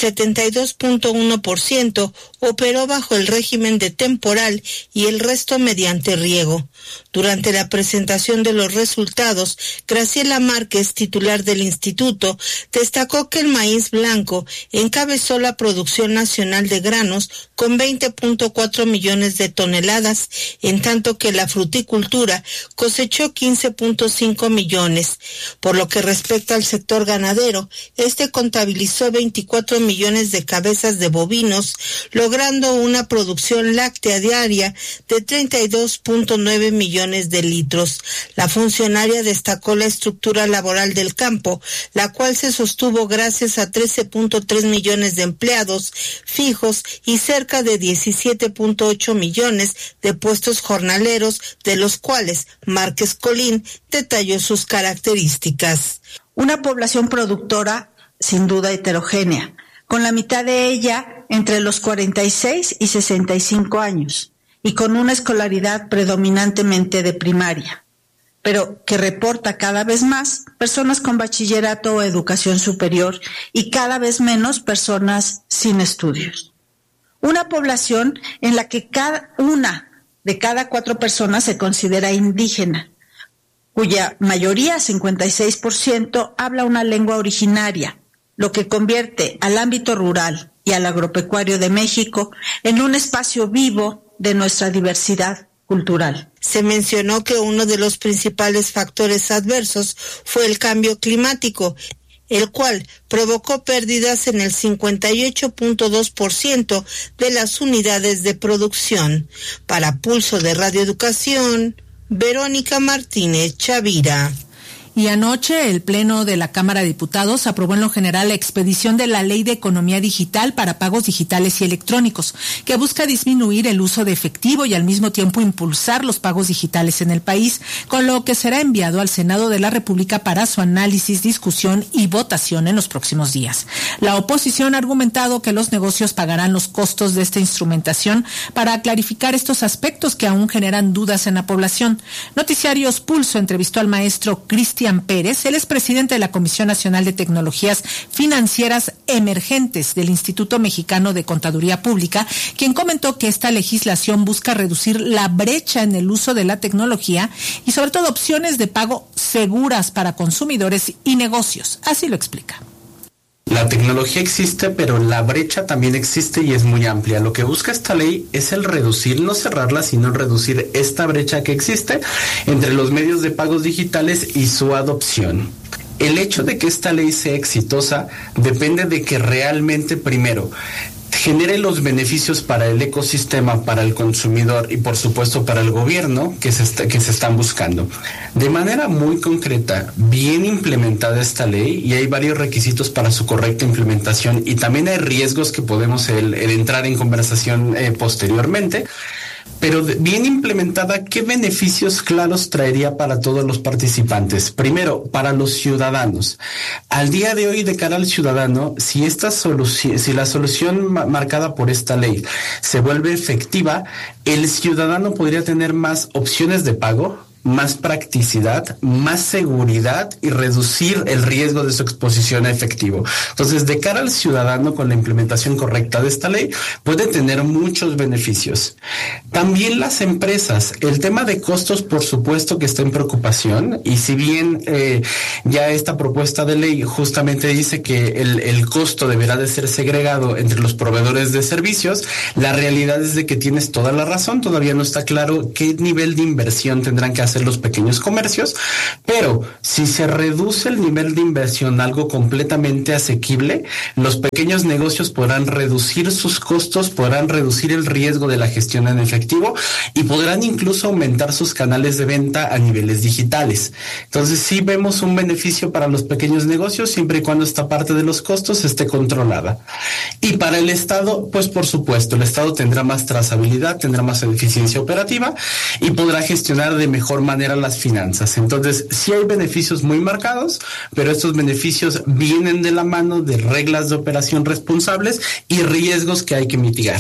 72.1% operó bajo el régimen de temporal y el resto mediante riego. Durante la presentación de los resultados, Graciela Márquez, titular del instituto, destacó que el maíz blanco encabezó la producción nacional de granos con 20.4 millones de toneladas, en tanto que la fruticultura cosechó 15.5 millones. Por lo que respecta al sector ganadero, este contabilizó 24 millones de cabezas de bovinos, logrando una producción láctea diaria de 32.9 millones de litros. La funcionaria destacó la estructura laboral del campo, la cual se sostuvo gracias a 13.3 millones de empleados fijos y cerca de 17.8 millones de puestos jornaleros, de los cuales Márquez Colín detalló sus características. Una población productora sin duda heterogénea, con la mitad de ella entre los 46 y 65 años, y con una escolaridad predominantemente de primaria, pero que reporta cada vez más personas con bachillerato o educación superior y cada vez menos personas sin estudios. Una población en la que una de cada 4 personas se considera indígena, cuya mayoría, 56%, habla una lengua originaria, lo que convierte al ámbito rural y al agropecuario de México en un espacio vivo de nuestra diversidad cultural. Se mencionó que uno de los principales factores adversos fue el cambio climático, el cual provocó pérdidas en el 58.2% de las unidades de producción. Para Pulso de Radio Educación, Verónica Martínez Chavira. Y anoche el Pleno de la Cámara de Diputados aprobó en lo general la expedición de la Ley de Economía Digital para pagos digitales y electrónicos, que busca disminuir el uso de efectivo y al mismo tiempo impulsar los pagos digitales en el país, con lo que será enviado al Senado de la República para su análisis, discusión y votación en los próximos días. La oposición ha argumentado que los negocios pagarán los costos de esta instrumentación para clarificar estos aspectos que aún generan dudas en la población. Noticiarios Pulso entrevistó al maestro Cristian Pérez, él es presidente de la Comisión Nacional de Tecnologías Financieras Emergentes del Instituto Mexicano de Contaduría Pública, quien comentó que esta legislación busca reducir la brecha en el uso de la tecnología y sobre todo opciones de pago seguras para consumidores y negocios. Así lo explica. La tecnología existe, pero la brecha también existe y es muy amplia. Lo que busca esta ley es el reducir, no cerrarla, sino reducir esta brecha que existe entre los medios de pagos digitales y su adopción. El hecho de que esta ley sea exitosa depende de que realmente, primero, genere los beneficios para el ecosistema, para el consumidor y por supuesto para el gobierno que se están buscando. De manera muy concreta, bien implementada esta ley, y hay varios requisitos para su correcta implementación y también hay riesgos que podemos el entrar en conversación posteriormente. Pero bien implementada, ¿qué beneficios claros traería para todos los participantes? Primero, para los ciudadanos. Al día de hoy, de cara al ciudadano, si la solución marcada por esta ley se vuelve efectiva, el ciudadano podría tener más opciones de pago, más practicidad, más seguridad y reducir el riesgo de su exposición a efectivo. Entonces, de cara al ciudadano, con la implementación correcta de esta ley, puede tener muchos beneficios. También las empresas, el tema de costos, por supuesto que está en preocupación, y si bien ya esta propuesta de ley justamente dice que el costo deberá de ser segregado entre los proveedores de servicios, la realidad es de que tienes toda la razón, todavía no está claro qué nivel de inversión tendrán que hacer los pequeños comercios, pero si se reduce el nivel de inversión a algo completamente asequible, los pequeños negocios podrán reducir sus costos, podrán reducir el riesgo de la gestión en efectivo y podrán incluso aumentar sus canales de venta a niveles digitales. Entonces sí vemos un beneficio para los pequeños negocios siempre y cuando esta parte de los costos esté controlada. Y para el Estado, pues por supuesto, el Estado tendrá más trazabilidad, tendrá más eficiencia operativa y podrá gestionar de mejor manera las finanzas. Entonces sí hay beneficios muy marcados, pero estos beneficios vienen de la mano de reglas de operación responsables y riesgos que hay que mitigar.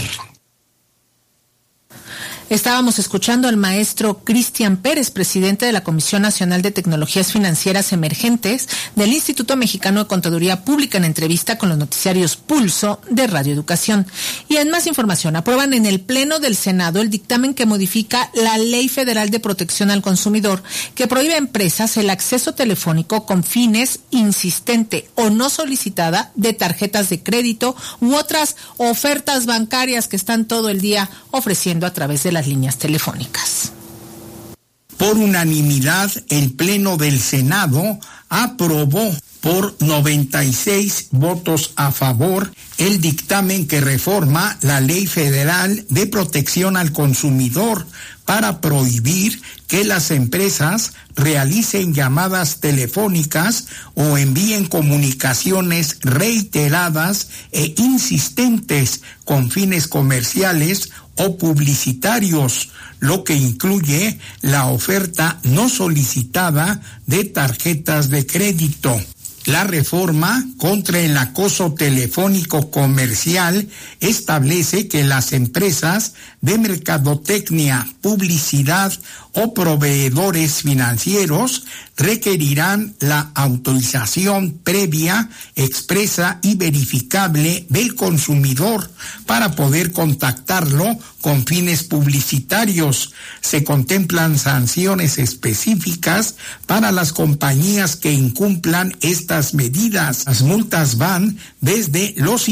Estábamos escuchando al maestro Cristian Pérez, presidente de la Comisión Nacional de Tecnologías Financieras Emergentes del Instituto Mexicano de Contaduría Pública, en entrevista con los noticiarios Pulso de Radio Educación. Y en más información, aprueban en el Pleno del Senado el dictamen que modifica la Ley Federal de Protección al Consumidor, que prohíbe a empresas el acceso telefónico con fines insistente o no solicitada de tarjetas de crédito u otras ofertas bancarias que están todo el día ofreciendo a través de las líneas telefónicas. Por unanimidad, el Pleno del Senado aprobó por 96 votos a favor el dictamen que reforma la Ley Federal de Protección al Consumidor para prohibir que las empresas realicen llamadas telefónicas o envíen comunicaciones reiteradas e insistentes con fines comerciales o publicitarios, lo que incluye la oferta no solicitada de tarjetas de crédito. La reforma contra el acoso telefónico comercial establece que las empresas de mercadotecnia, publicidad o proveedores financieros requerirán la autorización previa, expresa y verificable del consumidor para poder contactarlo con fines publicitarios. Se contemplan sanciones específicas para las compañías que incumplan estas medidas. Las multas van desde los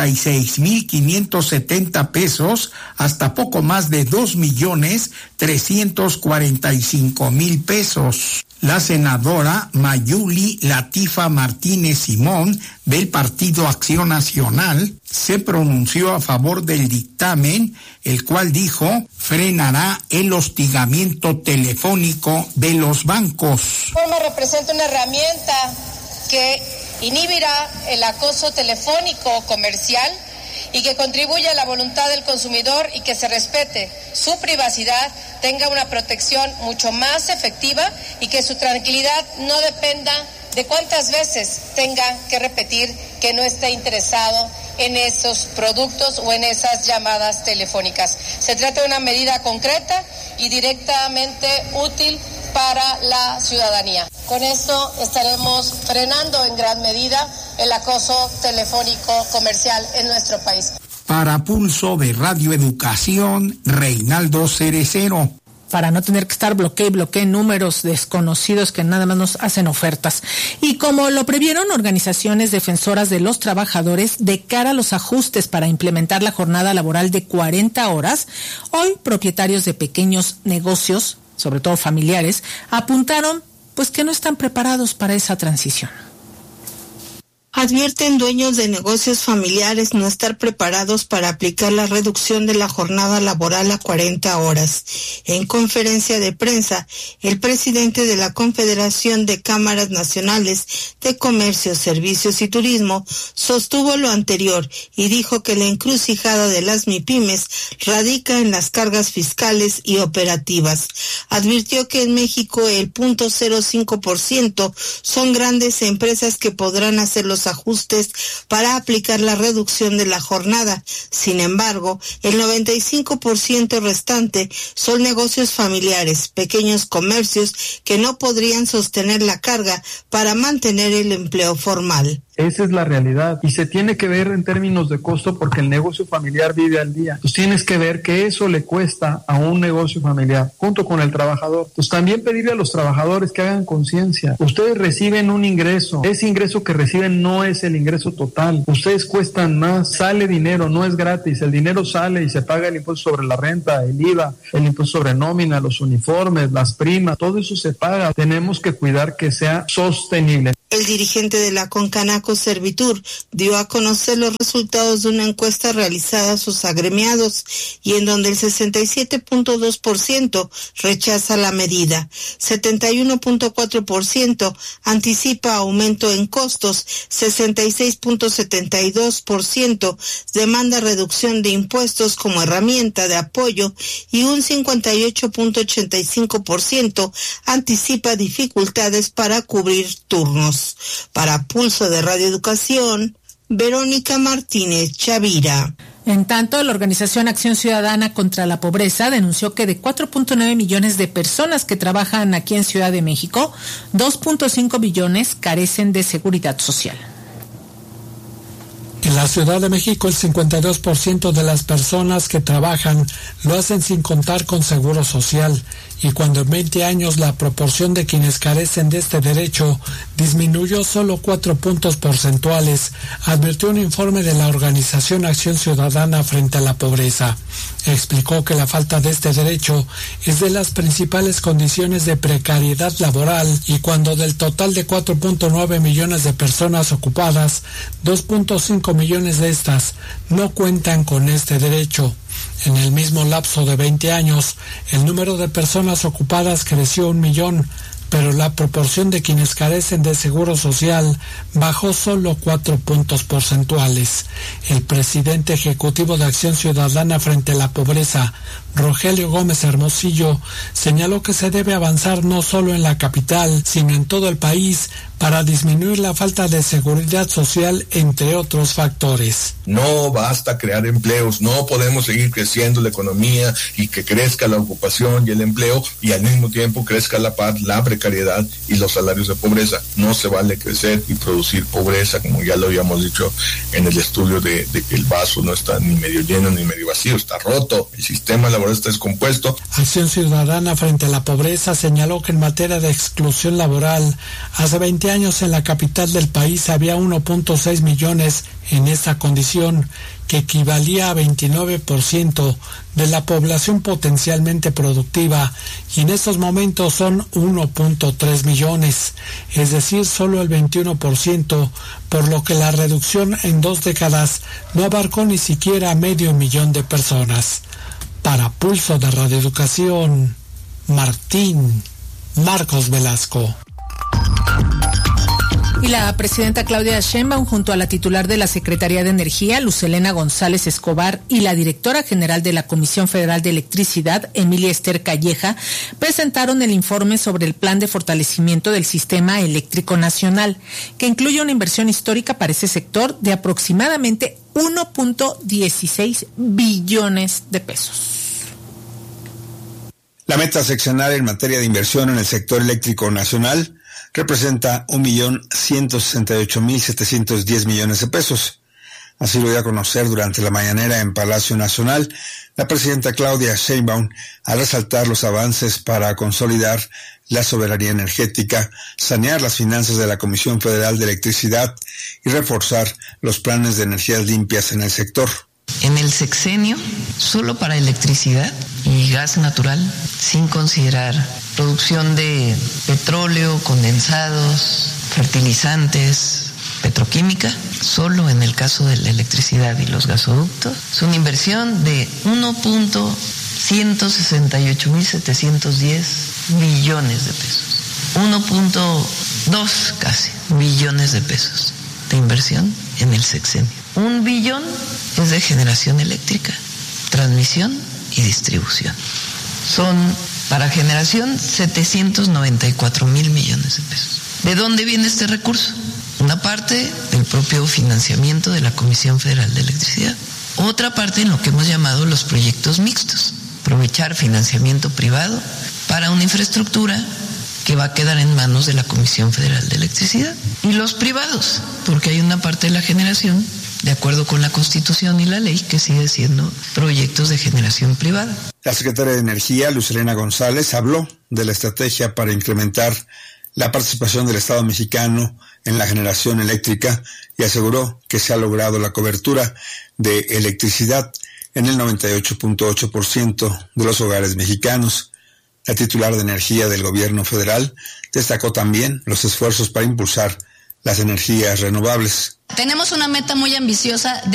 56,570 pesos hasta poco más de 2,345,000 pesos. La senadora Mayuli Latifa Martínez Simón, del Partido Acción Nacional, se pronunció a favor del dictamen, el cual dijo frenará el hostigamiento telefónico de los bancos. La reforma representa una herramienta que inhibirá el acoso telefónico o comercial y que contribuya a la voluntad del consumidor y que se respete su privacidad, tenga una protección mucho más efectiva y que su tranquilidad no dependa de cuántas veces tenga que repetir que no esté interesado en esos productos o en esas llamadas telefónicas. Se trata de una medida concreta y directamente útil para la ciudadanía. Con esto estaremos frenando en gran medida el acoso telefónico comercial en nuestro país. Para Pulso de Radio Educación, Reinaldo Cerecero. Para no tener que estar bloquee números desconocidos que nada más nos hacen ofertas. Y como lo previeron organizaciones defensoras de los trabajadores de cara a los ajustes para implementar la jornada laboral de 40 horas, hoy propietarios de pequeños negocios, sobre todo familiares, apuntaron pues que no están preparados para esa transición. Advierten dueños de negocios familiares no estar preparados para aplicar la reducción de la jornada laboral a 40 horas. En conferencia de prensa, el presidente de la Confederación de Cámaras Nacionales de Comercio, Servicios y Turismo sostuvo lo anterior y dijo que la encrucijada de las MIPYMES radica en las cargas fiscales y operativas. Advirtió que en México el 0.05% son grandes empresas que podrán hacer los los ajustes para aplicar la reducción de la jornada. Sin embargo, el 95% restante son negocios familiares, pequeños comercios que no podrían sostener la carga para mantener el empleo formal. Esa es la realidad y se tiene que ver en términos de costo porque el negocio familiar vive al día. Entonces tienes que ver que eso le cuesta a un negocio familiar junto con el trabajador. Entonces también pedirle a los trabajadores que hagan conciencia. Ustedes reciben un ingreso. Ese ingreso que reciben no es el ingreso total. Ustedes cuestan más. Sale dinero, no es gratis. El dinero sale y se paga el impuesto sobre la renta, el IVA, el impuesto sobre nómina, los uniformes, las primas. Todo eso se paga. Tenemos que cuidar que sea sostenible. El dirigente de la Concanaco Servitur dio a conocer los resultados de una encuesta realizada a sus agremiados y en donde el 67.2% rechaza la medida, 71.4% anticipa aumento en costos, 66.72% demanda reducción de impuestos como herramienta de apoyo y un 58.85% anticipa dificultades para cubrir turnos. Para Pulso de Radio Educación, Verónica Martínez Chavira. En tanto, la organización Acción Ciudadana contra la Pobreza denunció que de 4.9 millones de personas que trabajan aquí en Ciudad de México, 2.5 millones carecen de seguridad social. En la Ciudad de México, el 52% de las personas que trabajan lo hacen sin contar con seguro social, y cuando en 20 años la proporción de quienes carecen de este derecho disminuyó solo 4 puntos porcentuales, advirtió un informe de la organización Acción Ciudadana frente a la pobreza. Explicó que la falta de este derecho es de las principales condiciones de precariedad laboral, y cuando del total de 4.9 millones de personas ocupadas, 2.5 millones de estas no cuentan con este derecho. En el mismo lapso de 20 años, el número de personas ocupadas creció 1 millón, pero la proporción de quienes carecen de seguro social bajó solo 4 puntos porcentuales. El presidente ejecutivo de Acción Ciudadana frente a la Pobreza, Rogelio Gómez Hermosillo, señaló que se debe avanzar no solo en la capital, sino en todo el país para disminuir la falta de seguridad social, entre otros factores. No basta crear empleos, no podemos seguir creciendo la economía y que crezca la ocupación y el empleo y al mismo tiempo crezca la precariedad y los salarios de pobreza. No se vale crecer y producir pobreza, como ya lo habíamos dicho en el estudio de que el vaso no está ni medio lleno ni medio vacío, está roto, el sistema laboral está descompuesto. Acción Ciudadana frente a la Pobreza señaló que en materia de exclusión laboral, hace 20 años en la capital del país había 1.6 millones en esta condición, que equivalía a 29% de la población potencialmente productiva, y en estos momentos son 1.3 millones, es decir, solo el 21%, por lo que la reducción en 2 décadas no abarcó ni siquiera 500,000 de personas. Para Pulso de Radio Educación, Marcos Velasco. Y la presidenta Claudia Sheinbaum, junto a la titular de la Secretaría de Energía, Luz Helena González Escobar, y la directora general de la Comisión Federal de Electricidad, Emilia Ester Calleja, presentaron el informe sobre el plan de fortalecimiento del sistema eléctrico nacional, que incluye una inversión histórica para ese sector de aproximadamente 1.16 billones de pesos. La meta seccional en materia de inversión en el sector eléctrico nacional representa 1.168.710 millones de pesos. Así lo dio a conocer durante la mañanera en Palacio Nacional la presidenta Claudia Sheinbaum, al resaltar los avances para consolidar la soberanía energética, sanear las finanzas de la Comisión Federal de Electricidad y reforzar los planes de energías limpias en el sector. En el sexenio, solo para electricidad y gas natural, sin considerar producción de petróleo, condensados, fertilizantes, petroquímica, solo en el caso de la electricidad y los gasoductos, es una inversión de 1.168.710 billones de pesos. 1.2 casi billones de pesos de inversión en el sexenio. 1 billón es de generación eléctrica, transmisión y distribución. Son para generación 794.000 millones de pesos. ¿De dónde viene este recurso? Una parte del propio financiamiento de la Comisión Federal de Electricidad. Otra parte en lo que hemos llamado los proyectos mixtos. Aprovechar financiamiento privado para una infraestructura que va a quedar en manos de la Comisión Federal de Electricidad. Y los privados, porque hay una parte de la generación, de acuerdo con la Constitución y la ley, que sigue siendo proyectos de generación privada. La secretaria de Energía, Luz Helena González, habló de la estrategia para incrementar la participación del Estado mexicano en la generación eléctrica y aseguró que se ha logrado la cobertura de electricidad en el 98.8% de los hogares mexicanos. La titular de Energía del Gobierno federal destacó también los esfuerzos para impulsar las energías renovables. Tenemos una meta muy ambiciosa